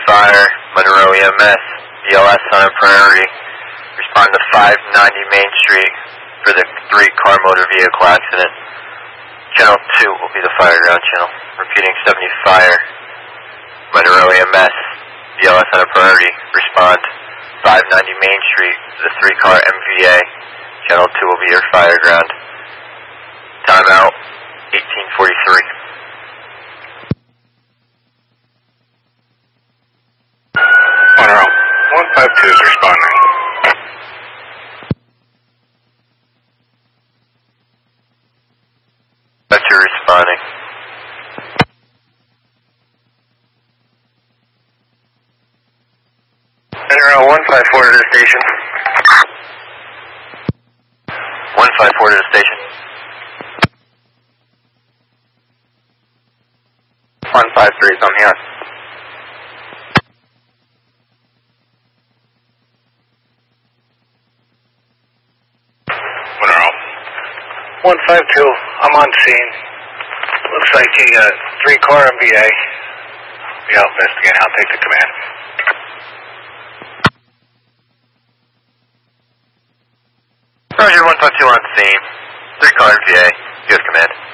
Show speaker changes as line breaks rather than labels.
fire, Monroe EMS, BLS on a priority. Respond to 590 Main Street for the 3-car motor vehicle accident. Channel 2 will be the fire ground channel. Repeating 70 fire, Monroe EMS, BLS on a priority. Respond 590 Main Street for the 3-car MVA. Channel 2 will be your fire ground. Timeout, 1843.
Monroe, 152 is responding.
That's your responding.
Monroe, 154 to the station.
154 to the station.
153 is on the air. Monroe, 152, I'm on scene. Looks like he got 3-car MVA. Be out investigating. I'll take the command.
Roger, 152 on scene. 3-car MVA. You have command.